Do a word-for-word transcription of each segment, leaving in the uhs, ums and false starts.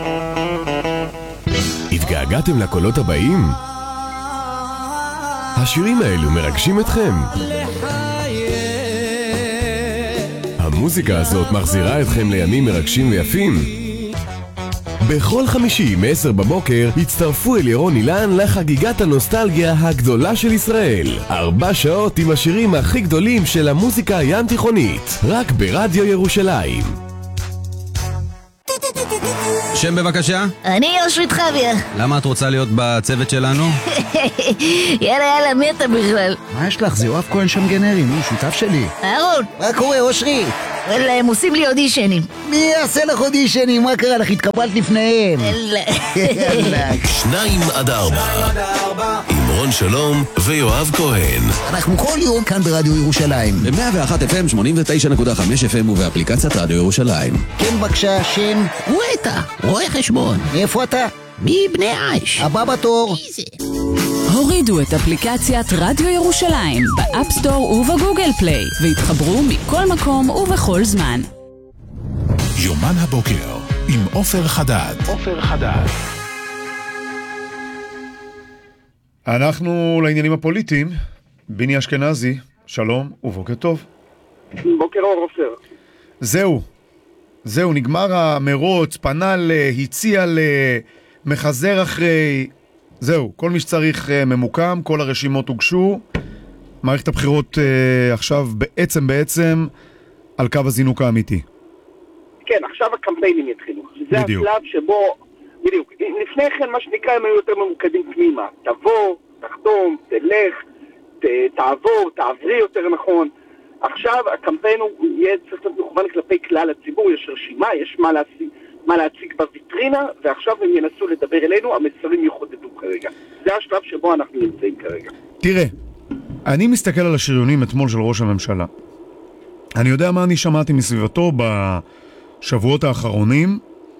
התגעגעתם לקולות הבאים? השירים האלו מרגשים אתכם? המוזיקה הזאת מחזירה אתכם לימים מרגשים ויפים? בכל חמישי מ-עשר בבוקר הצטרפו אל ירון אילן לחגיגת הנוסטלגיה הגדולה של ישראל. ארבע שעות עם השירים הכי גדולים של המוזיקה הים תיכונית, רק ברדיו ירושלים. שם בבקשה? אני אושרית חביה. למה את רוצה להיות בצוות שלנו? יאללה יאללה, מי אתה בכלל? מה יש לך? זה יואב כהן שם גנרי, הוא שותף שלי. אהרון, מה קורה אושרית? וואלה, הם עושים לי אודישנים. מי יעשה לך אודישנים? מה קרה לך? התקבלת לפניהם. שניים עד ארבע עם רון שלום ויואב כהן. אנחנו כל יום כאן ברדיו ירושלים. ב-מאה ואחת אף אם, שמונים ותשע נקודה חמש אף אם ובאפליקציית רדיו ירושלים. כן בבקשה, שם. וואטה, רואה חשבון. מאיפה אתה? מבני עש. הבא בתור. הורידו את אפליקציית רדיו ירושלים באפסטור ובגוגל פליי והתחברו מכל מקום ובכל זמן. יומן הבוקר עם עופר חדד. עופר חדד. אנחנו לעניינים הפוליטיים. ביני אשכנזי, שלום ובוקר טוב. בוקר אור עופר. זהו, זהו, נגמר המרוץ, פנה להציע למחזר אחרי, זהו, כל מי שצריך ממוקם, כל הרשימות הוגשו, מערכת הבחירות עכשיו בעצם בעצם על קו הזינוק האמיתי. כן, עכשיו הקמפיינים יתחילו. זה בדיוק. השלב שבו, בדיוק, לפני כן מה שנקרא הם היו יותר ממוקדים פנימה. תבוא, תחתום, תלך, ת, תעבור, תעברי יותר נכון. עכשיו הקמפיין הוא יהיה צריך להיות מכוון כלפי כלל הציבור, יש רשימה, יש מה להציג, מה להציג בוויטרינה, ועכשיו הם ינסו לדבר אלינו, המסרים יחודדו כרגע. זה השלב שבו אנחנו נמצאים כרגע. תראה, אני מסתכל על השריונים אתמול של ראש הממשלה. אני יודע מה אני שמעתי מסביבתו בשבועות האחרונים,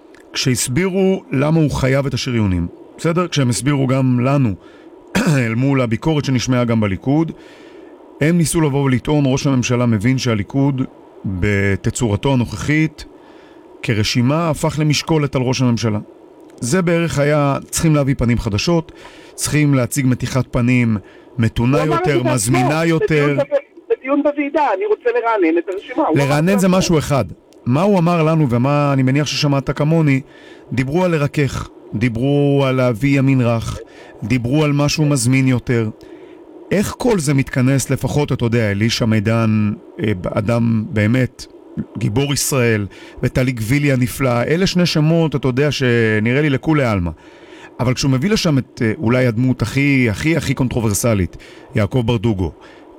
כשהסבירו למה הוא חייב את השריונים. בסדר? כשהם הסבירו גם לנו, אל מול הביקורת שנשמעה גם בליכוד, הם ניסו לבוא ולטעון, ראש הממשלה מבין שהליכוד בתצורתו הנוכחית כרשימה הפך למשקולת על ראש הממשלה. זה בערך היה, צריכים להביא פנים חדשות, צריכים להציג מתיחת פנים מתונה יותר, מזמינה יותר. בדיון בוועידה, אני רוצה לרענן את הרשימה. לרענן זה משהו אחד. מה הוא אמר לנו ומה אני מניח ששמעת כמוני, דיברו על לרכך, דיברו על להביא ימין רך, דיברו על משהו מזמין יותר. איך כל זה מתכנס לפחות, אתה יודע, אלישע מידן, אדם באמת, גיבור ישראל, וטלי גבילי הנפלא, אלה שני שמות, אתה יודע, שנראה לי לכולי אלמה. אבל כשהוא מביא לשם את אולי הדמות הכי, הכי, הכי קונטרוברסלית, יעקב ברדוגו,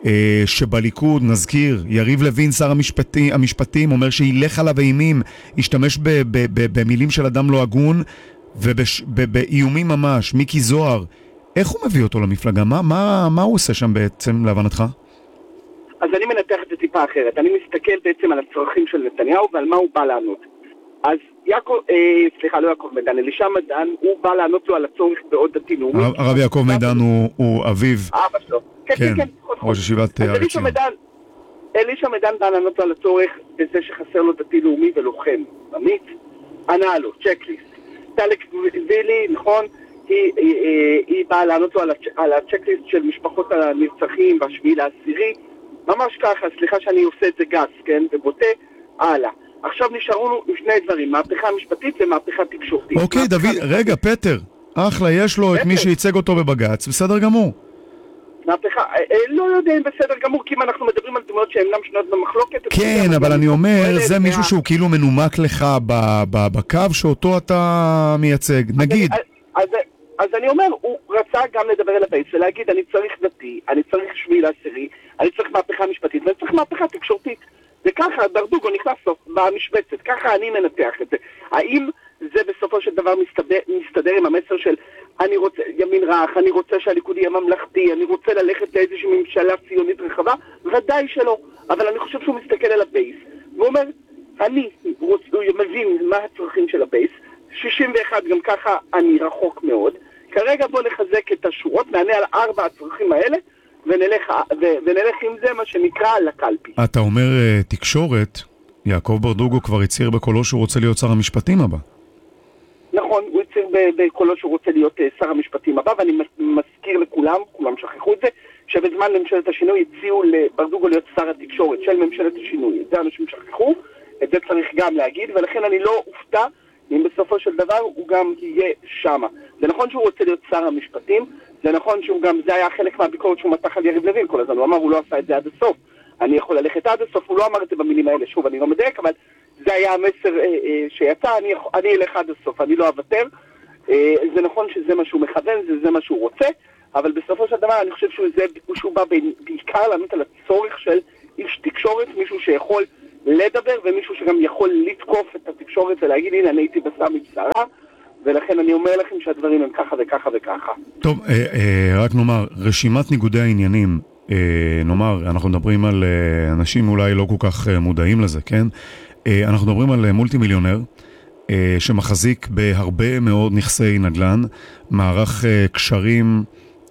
שבליכוד, נזכיר, יריב לוין, שר המשפטים, המשפטים, אומר שילך עליו אימים, ישתמש ב, ב, ב, במילים של אדם לא הגון, ובאיומים ממש, מיקי זוהר, איך הוא מביא אותו למפלגה? מה, מה, מה הוא עושה שם בעצם, להבנתך? אז אני מנתח את זה טיפה אחרת. אני מסתכל בעצם על הצרכים של נתניהו ועל מה הוא בא לענות. אז יעקב, אה, סליחה, לא יעקב מידן, אלישע מידן, הוא בא לענות לו על הצורך בעוד דתי לאומי. הרב יעקב מידן הוא, הוא אביו. אבא שלו. כן, כן, כן. ראש ישיבת הר עציון. אלישע מידן בא לענות לו על הצורך בזה שחסר לו דתי לאומי ולוחם. עמית, ענה לו, צ'קליסט. טלי גבילי, נכון? היא, היא, היא באה לענות לו על, הצ', על הצ'קליסט של משפחות הנרצחים והשביעי לעשירי. ממש ככה, סליחה שאני עושה את זה גס, כן? ובוטה, הלאה. עכשיו נשארו לנו שני דברים, מהפכה משפטית ומהפכה תקשורתית. אוקיי, דוד, רגע, פטר, אחלה, יש לו את מי שייצג אותו בבגץ, בסדר גמור. מהפכה, לא יודע אם בסדר גמור, כי אם אנחנו מדברים על דמויות שאינם שנויות במחלוקת... כן, אבל אני אומר, זה מישהו שהוא כאילו מנומק לך בקו שאותו אתה מייצג, נגיד. אז אני אומר, הוא רצה גם לדבר אל הבייס ולהגיד, אני צריך דתי, אני צריך שביעי לעשירי, אני צריך מהפכה משפטית, ואני צריך מהפכה תקשורתית. וככה ברדוגו נכנס לו במשבצת, ככה אני מנתח את זה. האם זה בסופו של דבר מסתדר, מסתדר עם המסר של אני רוצה ימין רך, אני רוצה שהליכוד יהיה ממלכתי, אני רוצה ללכת לאיזושהי ממשלה ציונית רחבה? ודאי שלא. אבל אני חושב שהוא מסתכל על הבייס, והוא אומר, אני, הוא, הוא מבין מה הצרכים של הבייס, שישים ואחת גם ככה אני רחוק מאוד, כרגע בוא נחזק את השורות, נענה על ארבע הצרכים האלה, ונלך, ו, ונלך עם זה מה שנקרא לקלפי. אתה אומר תקשורת, יעקב ברדוגו כבר הצהיר בקולו שהוא רוצה להיות שר המשפטים הבא. נכון, הוא הצהיר בקולו שהוא רוצה להיות שר המשפטים הבא, ואני מזכיר לכולם, כולם שכחו את זה, שבזמן ממשלת השינוי הציעו לברדוגו להיות שר התקשורת של ממשלת השינוי. את זה אנשים שכחו, את זה צריך גם להגיד, ולכן אני לא אופתע אם בסופו של דבר הוא גם יהיה שמה. זה נכון שהוא רוצה להיות שר המשפטים, זה נכון שהוא גם, זה היה חלק מהביקורת שהוא מתח על יריב לוין כל הזמן, הוא אמר, הוא לא עשה את זה עד הסוף. אני יכול ללכת עד הסוף, הוא לא אמר את זה במילים האלה, שוב, אני לא מדייק, אבל זה היה המסר אה, אה, שיצא, אני, אני אלך עד הסוף, אני לא אוותר. אה, זה נכון שזה מה שהוא מכוון, זה, זה מה שהוא רוצה, אבל בסופו של דבר אני חושב שהוא, זה, שהוא בא בעיקר לענות על הצורך של איש תקשורת, מישהו שיכול לדבר, ומישהו שגם יכול לתקוף את התקשורת ולהגיד, הנה, אני הייתי בשר מבשרה, ולכן אני אומר לכם שהדברים הם ככה וככה וככה. טוב, אה, אה, רק נאמר, רשימת ניגודי העניינים, אה, נאמר, אנחנו מדברים על אה, אנשים אולי לא כל כך אה, מודעים לזה, כן? אה, אנחנו מדברים על אה, מולטי מיליונר, אה, שמחזיק בהרבה מאוד נכסי נדל"ן, מערך אה, קשרים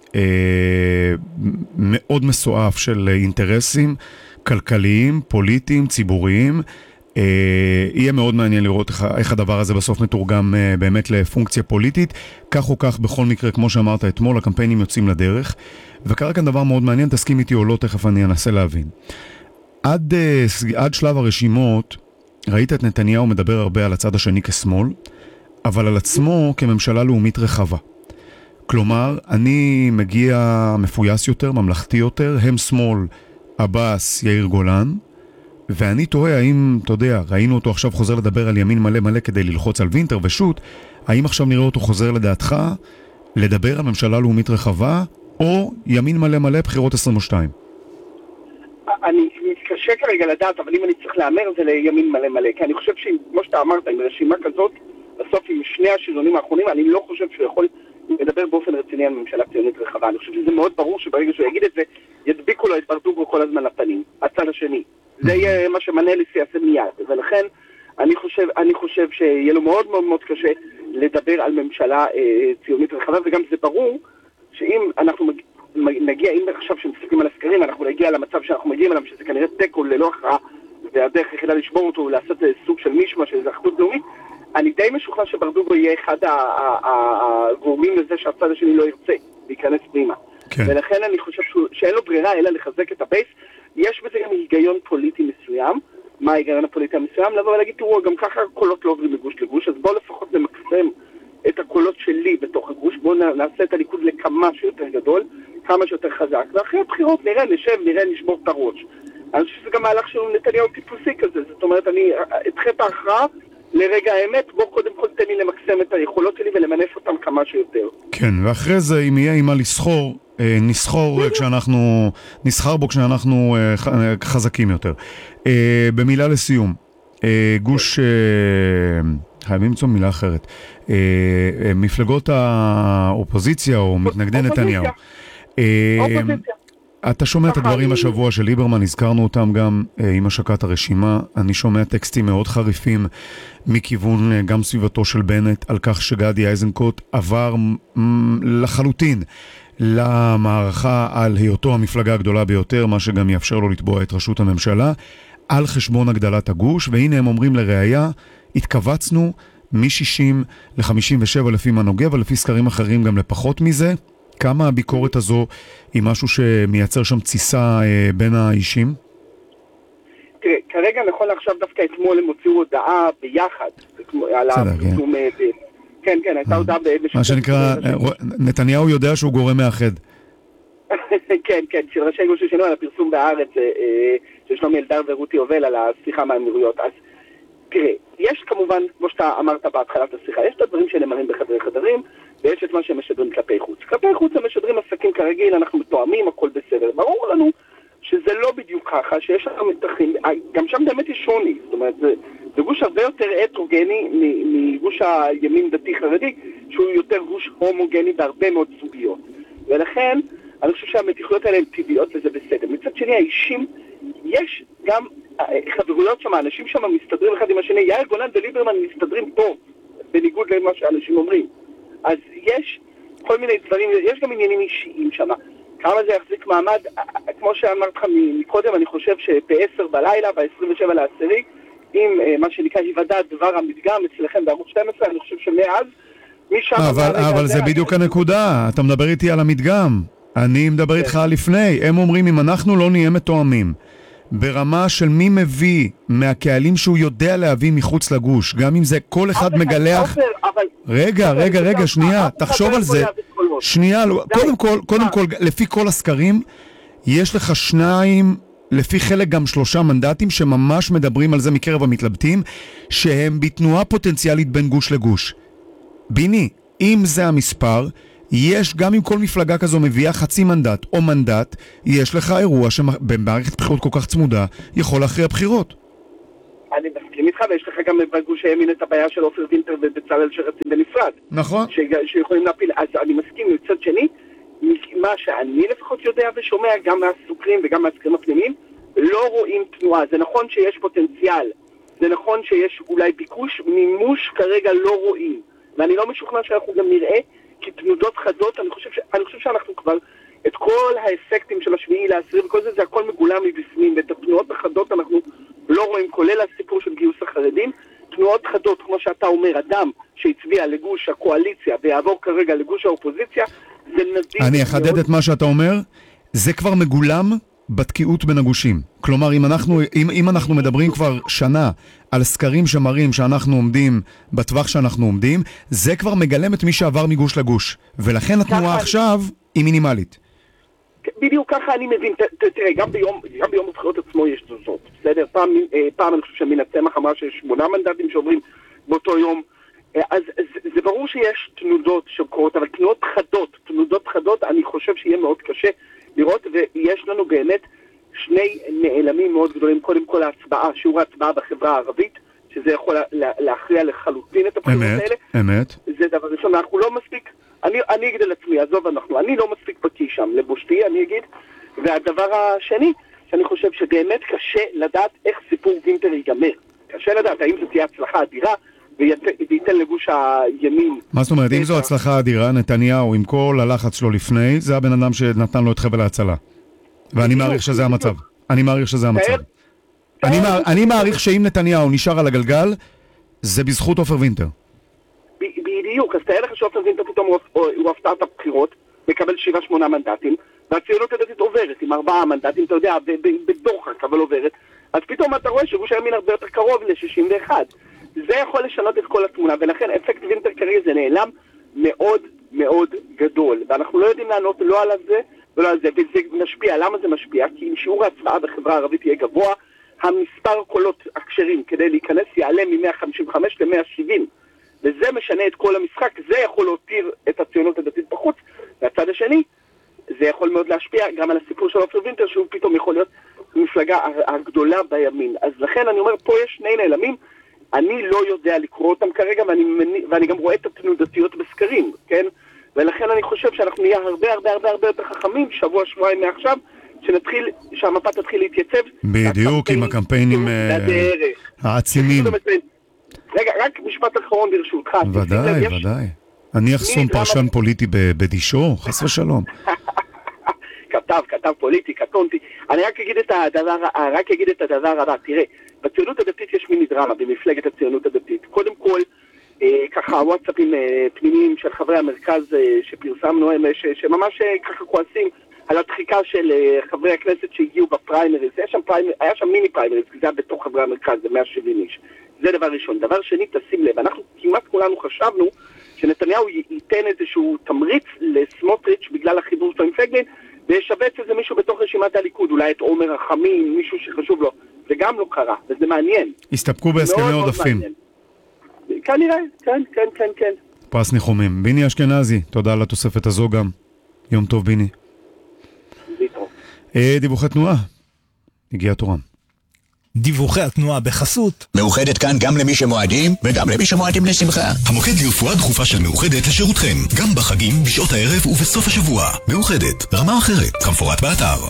אה, מאוד מסועף של אה, אינטרסים, כלכליים, פוליטיים, ציבוריים. אה, יהיה מאוד מעניין לראות איך, איך הדבר הזה בסוף מתורגם אה, באמת לפונקציה פוליטית. כך או כך, בכל מקרה, כמו שאמרת אתמול, הקמפיינים יוצאים לדרך. וקרה כאן דבר מאוד מעניין, תסכים איתי או לא, תכף אני אנסה להבין. עד, אה, עד שלב הרשימות, ראית את נתניהו מדבר הרבה על הצד השני כשמאל, אבל על עצמו כממשלה לאומית רחבה. כלומר, אני מגיע מפויס יותר, ממלכתי יותר, הם שמאל, עבאס, יאיר גולן, ואני תוהה האם, אתה יודע, ראינו אותו עכשיו חוזר לדבר על ימין מלא מלא כדי ללחוץ על וינטר ושוט, האם עכשיו נראה אותו חוזר לדעתך לדבר על ממשלה לאומית רחבה, או ימין מלא מלא בחירות עשרים ושתיים? אני מתקשה כרגע לדעת, אבל אם אני צריך לאמר זה לימין מלא מלא, כי אני חושב שכמו שאתה אמרת, עם רשימה כזאת, בסוף עם שני השריונים האחרונים, אני לא חושב שהוא יכול לדבר באופן רציני על ממשלה ציונית רחבה. אני חושב שזה מאוד ברור שברגע שהוא יגיד את זה, ידביקו לו את ברדוגו כל הזמן לפנים, הצד השני. זה יהיה מה שמנהל יעשה מיד, ולכן אני חושב, אני חושב שיהיה לו מאוד מאוד מאוד קשה לדבר על ממשלה אה, ציונית רחבה, וגם זה ברור שאם אנחנו מג... נגיע, אם עכשיו שמסתכלים על הסקרים, אנחנו נגיע למצב שאנחנו מגיעים אליו, שזה כנראה טקו ללא הכרעה, והדרך היחידה לשבור אותו ולעשות סוג של מישמה, שזה אחדות לאומית, אני די משוכנע שברדוגו יהיה אחד הגורמים לזה שהצד השני לא ירצה להיכנס פנימה. כן. ולכן אני חושב שאין לו ברירה אלא לחזק את הבייס. יש בזה גם היגיון פוליטי מסוים. מה ההיגיון הפוליטי המסוים? לבוא ולהגיד, תראו, גם ככה הקולות לא עוברים מגוש לגוש, אז בואו לפחות נמקסם את הקולות שלי בתוך הגוש, בואו נעשה את הליכוד לכמה שיותר גדול, כמה שיותר חזק, ואחרי הבחירות נראה, נשב, נראה, נשבור את הראש. אני חושב שזה גם מהלך של נתניהו טיפוסי כזה, זאת אומרת, אני אתחה את ההכרעה לרגע האמת, בוא קודם כל תן לי למקסם את היכולות שלי ולמנף אותם כמה שיותר. כן, ואחרי זה, אם יהיה עם מה לסחור, נסחור כשאנחנו, נסחר בו כשאנחנו חזקים יותר. במילה לסיום, גוש, חייבים למצוא מילה אחרת, מפלגות האופוזיציה או מתנגדי נתניהו. אופוזיציה. אתה שומע את הדברים השבוע של ליברמן, הזכרנו אותם גם עם השקת הרשימה. אני שומע טקסטים מאוד חריפים מכיוון גם סביבתו של בנט, על כך שגדי איזנקוט עבר לחלוטין למערכה על היותו המפלגה הגדולה ביותר, מה שגם יאפשר לו לתבוע את ראשות הממשלה, על חשבון הגדלת הגוש. והנה הם אומרים לראיה, התכווצנו מ-שישים ל-חמישים ושבע לפי מנוגע, ולפי סקרים אחרים גם לפחות מזה. כמה הביקורת הזו היא משהו שמייצר שם ציסה אה, בין האישים? תראה, כרגע נכון עכשיו דווקא אתמול הם הוציאו הודעה ביחד. בסדר, כן. ב... כן, כן, הייתה הודעה ב... מה שנקרא, נתניהו יודע שהוא גורם מאחד. כן, כן, של ראשי גוש השינוי על הפרסום בארץ של שלומי אלדר ורותי יובל על השיחה מהאמירויות. אז תראה, יש כמובן, כמו שאתה אמרת בהתחלת השיחה, יש את הדברים שנאמרים בחדרי חדרים, ויש את מה שהם משדרים כלפי חוץ. כלפי חוץ הם משדרים עסקים כרגיל, אנחנו מתואמים, הכל בסדר. ברור לנו שזה לא בדיוק ככה, שיש לנו מתחים, גם שם באמת יש שוני, זאת אומרת, זה, זה גוש הרבה יותר הטרוגני מגוש הימין דתי חרדי, שהוא יותר גוש הומוגני בהרבה מאוד סוגיות. ולכן, אני חושב שהמתיחויות האלה הן טבעיות וזה בסדר. מצד שני, האישים, יש גם חברויות שם, האנשים שם מסתדרים אחד עם השני, יאיר גולן וליברמן מסתדרים פה, בניגוד למה שאנשים אומרים. אז יש כל מיני דברים, יש גם עניינים אישיים שם. כמה זה יחזיק מעמד, כמו שאמרת לך מקודם, אני חושב שב-עשר בלילה, ב-עשרים ושבעה לעשירי, עם מה שנקרא היוודע דבר המדגם אצלכם בערוץ שתים עשרה, אני חושב שמאז משם... אבל, אבל זה בדיוק הנקודה, אתה מדבר איתי על המדגם, אני מדבר איתך על לפני, הם אומרים אם אנחנו לא נהיה מתואמים ברמה של מי מביא מהקהלים שהוא יודע להביא מחוץ לגוש, גם אם זה כל אחד מגלח... רגע, רגע, רגע, שנייה, תחשוב על זה. שנייה, קודם כל, קודם כל, לפי כל הסקרים, יש לך שניים, לפי חלק גם שלושה מנדטים שממש מדברים על זה מקרב המתלבטים, שהם בתנועה פוטנציאלית בין גוש לגוש. ביני, אם זה המספר, יש גם אם כל מפלגה כזו מביאה חצי מנדט או מנדט, יש לך אירוע שבמערכת בחירות כל כך צמודה יכול להכריע בחירות. אני מסכים איתך, ויש לך גם בגוש הימין את הבעיה של עופר וינטר ובצלאל שרצים בנפרד. נכון. שיכולים להפיל, אז אני מסכים מצד שני, מה שאני לפחות יודע ושומע גם מהסוקרים וגם מהסקרים הפנימיים, לא רואים תנועה. זה נכון שיש פוטנציאל, זה נכון שיש אולי ביקוש, מימוש כרגע לא רואים. ואני לא משוכנע שאנחנו גם נראה כתנודות חדות. אני חושב, ש... אני חושב שאנחנו כבר, את כל האפקטים של השביעי לעשרים וכל זה, זה הכל מגולם מבפנים, ואת התנועות החדות אנחנו לא רואים, כולל הסיפור של גיוס החרדים. תנועות חדות, כמו שאתה אומר, אדם שהצביע לגוש הקואליציה ויעבור כרגע לגוש האופוזיציה, זה נדיר. אני אחדד את מה שאתה אומר, זה כבר מגולם בתקיעות בין הגושים. כלומר, אם אנחנו, אם, אם אנחנו מדברים כבר שנה על סקרים שמראים שאנחנו עומדים בטווח שאנחנו עומדים, זה כבר מגלם את מי שעבר מגוש לגוש. ולכן התנועה עכשיו היא מינימלית. בדיוק ככה אני מבין. תראה, גם ביום, גם ביום הבחירות עצמו יש תזוזות. בסדר? פעם, פעם אני חושב שמינה צמח אמרה שיש שמונה מנדטים שעוברים באותו יום. אז זה, זה ברור שיש תנודות שקורות, אבל תנודות חדות, תנודות חדות, אני חושב שיהיה מאוד קשה לראות, ויש לנו באמת שני נעלמים מאוד גדולים. קודם כל ההצבעה, שיעור ההצבעה בחברה הערבית, שזה יכול לה, להכריע לחלוטין את הבחירות האלה. אמת. זה דבר ראשון, אנחנו לא מספיק, אני, אני אגיד על עצמי, עזוב אנחנו, אני לא מספיק בקיא שם, לבושתי אני אגיד. והדבר השני, שאני חושב שבאמת קשה לדעת איך סיפור וינטר ייגמר. קשה לדעת, האם זו תהיה הצלחה אדירה, וייתן לגוש הימין. מה זאת אומרת, אם זו הצלחה אדירה, נתניהו עם כל הלחץ שלו לפני, זה הבן אדם שנתן לו את חבל ההצלה. ואני מעריך שזה המצב. אני מעריך שזה המצב. אני מעריך שאם נתניהו נשאר על הגלגל, זה בזכות עופר וינטר. בדיוק, אז תהיה לך שעופר וינטר פתאום הוא הפתעת הבחירות, מקבל שבעה שמונה מנדטים, והציונות הדתית עוברת עם ארבעה מנדטים, אתה יודע, בדוחק, אבל עוברת. אז פתאום אתה רואה שגוש הימין הרבה יותר קרוב ל-שישים ואחת. זה יכול לשנות את כל התמונה, ולכן אפקט וינטר כרגע זה נעלם מאוד מאוד גדול, ואנחנו לא יודעים לענות לא על זה ולא על זה, וזה משפיע. למה זה משפיע? כי אם שיעור ההצבעה בחברה הערבית יהיה גבוה, המספר קולות הכשרים כדי להיכנס יעלה מ-מאה חמישים וחמש ל-מאה שבעים, וזה משנה את כל המשחק. זה יכול להותיר את הציונות הדתית בחוץ, והצד השני זה יכול מאוד להשפיע גם על הסיפור של עופר וינטר, שהוא פתאום יכול להיות המפלגה הגדולה בימין. אז לכן אני אומר, פה יש שני נעלמים, אני לא יודע לקרוא אותם כרגע, ואני, ואני גם רואה את התנודתיות בסקרים, כן? ולכן אני חושב שאנחנו נהיה הרבה הרבה הרבה הרבה יותר חכמים, שבוע שבועיים מעכשיו, שנתחיל, שהמפה תתחיל להתייצב. בדיוק, עם הקמפיינים העצימים. רגע, רק משפט אחרון ברשותך. ודאי, ודאי. אני אחסום פרשן פוליטי בדישו, חס ושלום. כתב, כתב פוליטי, קטונתי. אני רק אגיד את הדבר, רק אגיד את הדבר הבא. תראה, בציונות הדתית יש מיני דרמה במפלגת הציונות הדתית. קודם כל, אה, ככה וואטסאפים אה, פנימיים של חברי המרכז אה, שפרסמנו, הם, ש, שממש אה, ככה כועסים על הדחיקה של אה, חברי הכנסת שהגיעו בפריימריז. היה שם, פריימר, היה שם מיני פריימריז, כי זה היה בתוך חברי המרכז, זה מאה שבעים איש. זה דבר ראשון. דבר שני, תשים לב, אנחנו כמעט כולנו חשבנו שנתניהו ייתן איזשהו תמריץ לסמוטריץ' בגלל החיבור שלו עם פייגלין, וישבץ איזה מישהו בתוך רשימת הליכוד, אולי את עומר רחמים, מישהו שחשוב לו. זה גם לא קרה, וזה מעניין. הסתפקו בהסכמי עודפים. כנראה, כן, כן, כן, כן. פרס ניחומים. ביני אשכנזי, תודה על התוספת הזו גם. יום טוב, ביני. דיווחי תנועה. הגיע תורם. דיווחי התנועה בחסות מאוחדת כאן גם למי שמועדים וגם למי שמועדים לשמחה. המוקד לרפואה דחופה של מאוחדת לשירותכם, גם בחגים, בשעות הערב ובסוף השבוע. מאוחדת, רמה אחרת, כמפורט באתר.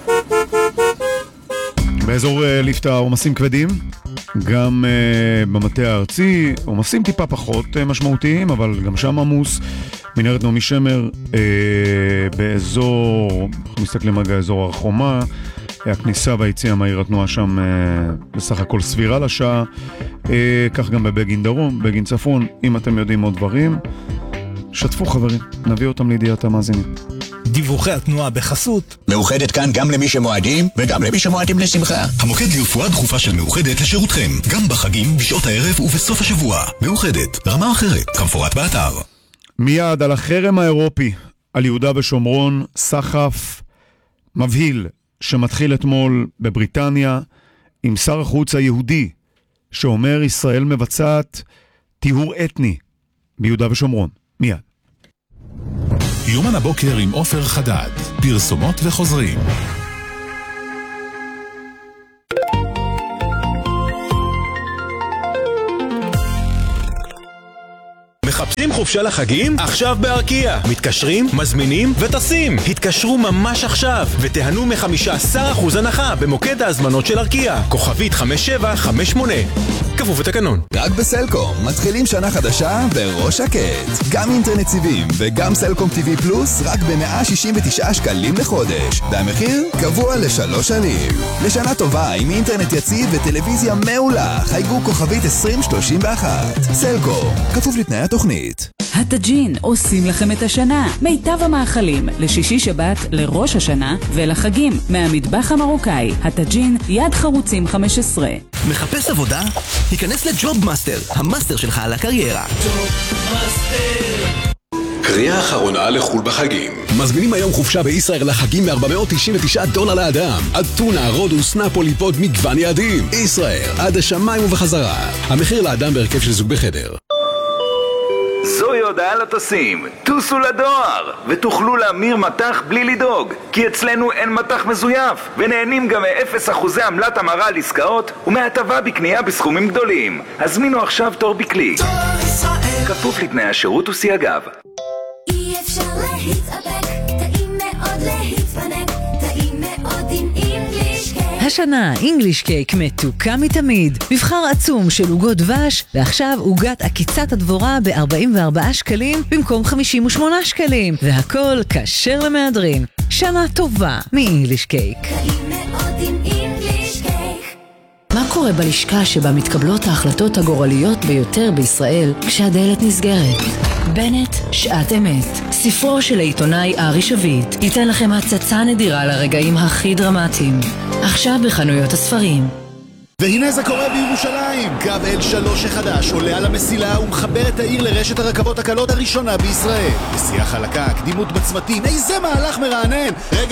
באזור ליפתא עומסים כבדים, גם uh, במטה הארצי עומסים טיפה פחות uh, משמעותיים, אבל גם שם עמוס. מנהרת נעמי שמר uh, באזור, אנחנו מסתכלים רגע, אזור הר חומה, הכניסה והיציאה מהעיר, התנועה שם אה, בסך הכל סבירה לשעה, אה, כך גם בבגין דרום, בגין צפון. אם אתם יודעים עוד דברים, שתפו חברים, נביא אותם לידיעת המאזינים. דיווחי התנועה בחסות מאוחדת כאן גם למי שמועדים וגם למי שמועדים לשמחה. המוקד לרפואה דחופה של מאוחדת לשירותכם, גם בחגים, בשעות הערב ובסוף השבוע. מאוחדת, רמה אחרת, כמפורט באתר. מיד על החרם האירופי על יהודה ושומרון, סחף מבהיל שמתחיל אתמול בבריטניה עם שר החוץ היהודי שאומר ישראל מבצעת טיהור אתני ביהודה ושומרון. מיד. יומן הבוקר עם עופר חדד, פרסומות וחוזרים. מחפשים חופשה לחגים? עכשיו בארקיע. מתקשרים, מזמינים וטסים. התקשרו ממש עכשיו ותיהנו מ-חמישה עשר אחוז הנחה במוקד ההזמנות של ארקיע. כוכבית חמש שבע חמש שמונה. כפוף לתקנון. רק בסלקום מתחילים שנה חדשה בראש שקט. גם אינטרנט סיבים וגם סלקום טיווי פלוס רק ב-מאה שישים ותשעה שקלים לחודש. והמחיר קבוע לשלוש שנים. לשנה טובה עם אינטרנט יציב וטלוויזיה מעולה. חייגו כוכבית עשרים שלושים ואחת. סלקום, כפוף לתנאי התוכנית. הטאג'ין עושים לכם את השנה. מיטב המאכלים לשישי שבת, לראש השנה ולחגים מהמטבח המרוקאי. הטאג'ין יד חרוצים חמש עשרה. מחפש עבודה? היכנס לג'וב מאסטר, המאסטר שלך על הקריירה. קריאה אחרונה לחול בחגים. מזמינים היום חופשה בישראל לחגים מ-ארבע מאות תשעים ותשעה דולר לאדם. אתונה, רודוס, נפולי, פוד, מגוון יעדים. ישראל, עד השמיים ובחזרה. המחיר לאדם בהרכב של זוג בחדר. זוהי הודעה לטסים, טוסו לדואר ותוכלו להמיר מטח בלי לדאוג, כי אצלנו אין מטח מזויף ונהנים גם מ-אפס אחוזי עמלת המרה על עסקאות ומהטבה בקנייה בסכומים גדולים. הזמינו עכשיו תור בקליק, כפוף לתנאי השירות וסייגיו. אי אפשר להתאפק, טעים מאוד להתפנק, טעים מאוד עם אינגליש קייק. השנה אינגליש קייק מתוקה מתמיד, מבחר עצום של עוגות דבש, ועכשיו עוגת עקיצת הדבורה ב-ארבעים וארבעה שקלים במקום חמישים ושמונה שקלים, והכל כשר למהדרין. שנה טובה מאינגליש קייק. טעים מאוד עם אינגליש קייק. מה קורה בלשכה שבה מתקבלות ההחלטות הגורליות ביותר בישראל כשהדלת נסגרת? בנט, שעת אמת. ספרו של העיתונאי ארי שביט ייתן לכם הצצה נדירה לרגעים הכי דרמטיים. עכשיו בחנויות הספרים. והנה זה קורה בירושלים. קו אל שלוש החדש עולה על המסילה ומחבר את העיר לרשת הרכבות הקלות הראשונה בישראל. נסיעה חלקה, קדימות בצמתים, איזה מהלך מרענן. רגע